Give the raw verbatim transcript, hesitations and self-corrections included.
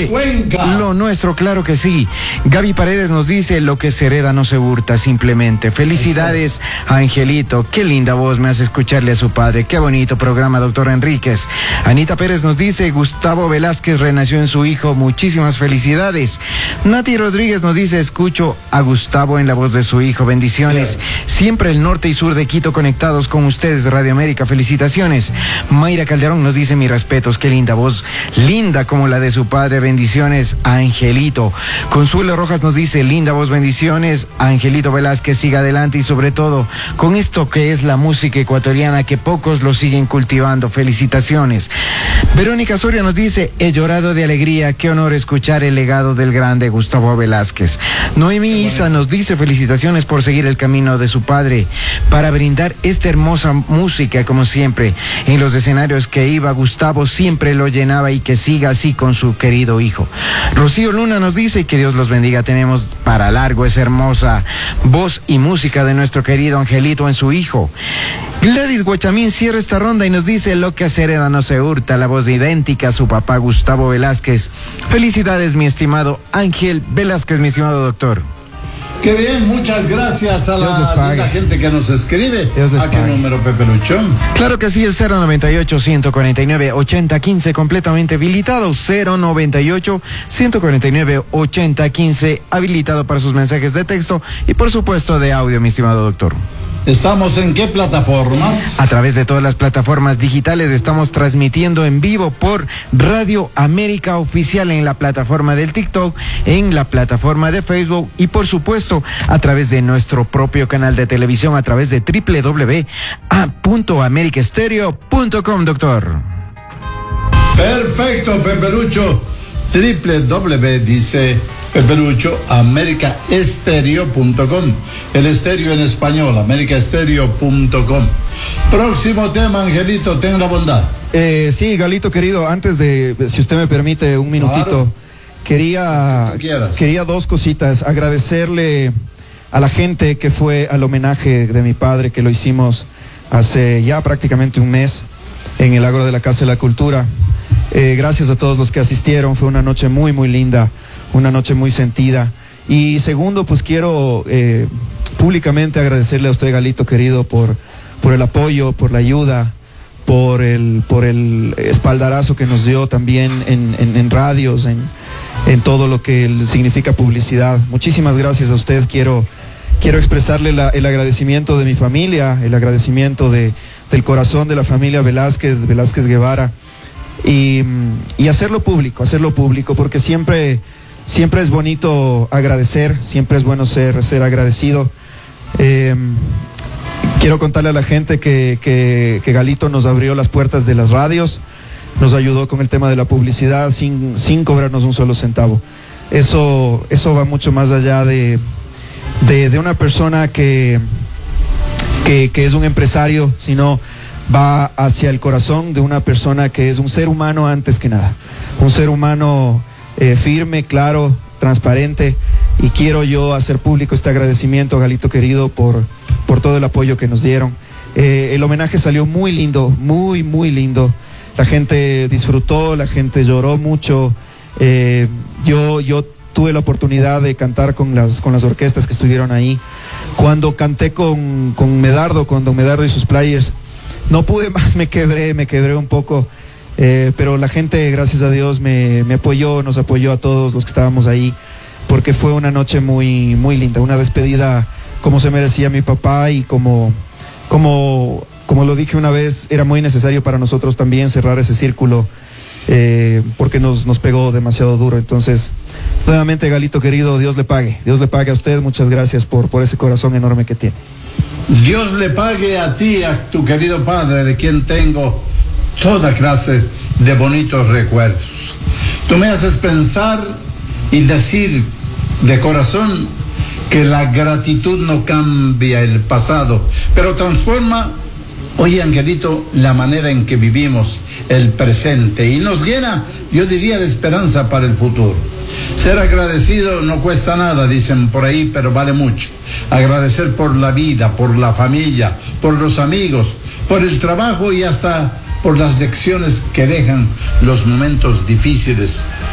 Cuenca. Lo nuestro, claro que sí. Gaby Paredes nos dice, lo que se hereda no se hurta, simplemente. Felicidades a Angelito, qué linda voz me hace escucharle a su padre, qué bonito programa, doctor Enríquez. Anita Pérez nos dice, Gustavo Velázquez renació en su hijo, muchísimas felicidades. Nati Rodríguez nos dice, escucho a Gustavo en la voz de su hijo, bendiciones. Sí. Siempre el norte y sur de Quito conectados con ustedes de Radio América, felicitaciones. Mayra Calderón nos dice, mis respetos, qué linda voz, linda como la de su padre, bendiciones a Angelito. Consuelo Rojas nos dice, linda voz, bendiciones, Angelito Velázquez, siga adelante y sobre todo con esto que es la música ecuatoriana que pocos lo siguen cultivando, felicitaciones. Verónica Soria nos dice, he llorado de alegría, qué honor escuchar el legado del grande Gustavo Velázquez. Noemí Isa nos dice, felicitaciones por seguir el camino de su padre para brindar esta hermosa música como siempre. En los escenarios que iba, Gustavo siempre lo llenaba y que siga así con su querido hijo. Rocío Luna nos dice, que Dios los bendiga, tenemos para largo esa hermosa voz y música de nuestro querido Angelito en su hijo. Gladys Guachamín cierra esta ronda y nos dice, lo que se hereda no se hurta, la voz idéntica a su papá Gustavo Velázquez. Felicidades, mi estimado Ángel Velázquez, mi estimado doctor. Qué bien, muchas gracias a la, la gente que nos escribe. ¿A qué número, Pepe Luchón? Claro que sí, el cero noventa y ocho, ciento cuarenta y nueve, ochenta quince, completamente habilitado. cero noventa y ocho, ciento cuarenta y nueve, ochenta quince, habilitado para sus mensajes de texto y por supuesto de audio, mi estimado doctor. ¿Estamos en qué plataformas? A través de todas las plataformas digitales estamos transmitiendo en vivo por Radio América Oficial en la plataforma del TikTok, en la plataforma de Facebook y por supuesto a través de nuestro propio canal de televisión a través de doble u doble u doble u punto america estéreo punto com, doctor. Perfecto, Peperucho. Triple W dice Peperucho, america estéreo punto com. El estéreo en español, america estéreo punto com. Próximo tema, Angelito, ten la bondad. Eh, sí, Galito querido, antes de, si usted me permite un minutito, claro. quería, quería dos cositas. Agradecerle a la gente que fue al homenaje de mi padre, que lo hicimos hace ya prácticamente un mes en el Agro de la Casa de la Cultura. Eh, gracias a todos los que asistieron, fue una noche muy, muy linda. Una noche muy sentida. Y segundo, pues quiero eh, públicamente agradecerle a usted, Galito querido, por, por el apoyo, por la ayuda, por el, por el espaldarazo que nos dio también en, en, en radios, en, en todo lo que significa publicidad. Muchísimas gracias a usted. Quiero, quiero expresarle la, el agradecimiento de mi familia, el agradecimiento de, del corazón de la familia Velázquez, Velázquez Guevara, y, y hacerlo público, hacerlo público, porque siempre... Siempre es bonito agradecer, siempre es bueno ser, ser agradecido. Eh, quiero contarle a la gente que, que, que Galito nos abrió las puertas de las radios, nos ayudó con el tema de la publicidad sin, sin cobrarnos un solo centavo. Eso, eso va mucho más allá de, de, de una persona que, que, que es un empresario, sino va hacia el corazón de una persona que es un ser humano antes que nada. Un ser humano... Eh, firme, claro, transparente, y quiero yo hacer público este agradecimiento, Galito querido, por, por todo el apoyo que nos dieron. Eh, el homenaje salió muy lindo, muy, muy lindo. La gente disfrutó, la gente lloró mucho. Eh, yo, yo tuve la oportunidad de cantar con las, con las orquestas que estuvieron ahí. Cuando canté con, con Medardo, con Don Medardo y sus players, no pude más, me quebré, me quebré un poco. Eh, pero la gente, gracias a Dios, me, me apoyó, nos apoyó a todos los que estábamos ahí, porque fue una noche muy, muy linda, una despedida como se merecía mi papá y como, como, como lo dije una vez, era muy necesario para nosotros también cerrar ese círculo, eh, porque nos, nos pegó demasiado duro. Entonces, nuevamente, Galito querido, Dios le pague, Dios le pague a usted, muchas gracias por, por ese corazón enorme que tiene. Dios le pague a ti, a tu querido padre, de quien tengo toda clase de bonitos recuerdos. Tú me haces pensar y decir de corazón que la gratitud no cambia el pasado, pero transforma, oye, Angelito, la manera en que vivimos el presente y nos llena, yo diría, de esperanza para el futuro. Ser agradecido no cuesta nada, dicen por ahí, pero vale mucho. Agradecer por la vida, por la familia, por los amigos, por el trabajo y hasta por las lecciones que dejan los momentos difíciles